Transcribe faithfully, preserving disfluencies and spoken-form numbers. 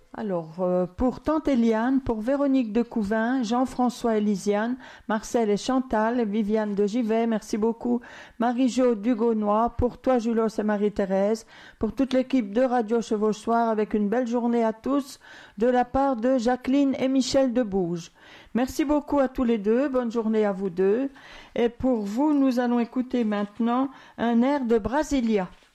Alors, euh, pour Tante Eliane, pour Véronique de Couvin, Jean-François et Lisiane, Marcel et Chantal, Viviane de Givet, merci beaucoup, Marie-Jo Dugonois, pour toi Julos et Marie-Thérèse, pour toute l'équipe de Radio Chevauchoir, avec une belle journée à tous, de la part de Jacqueline et Michel de Bouge. Merci beaucoup à tous les deux, bonne journée à vous deux. Et pour vous, nous allons écouter maintenant un air de Brasilia.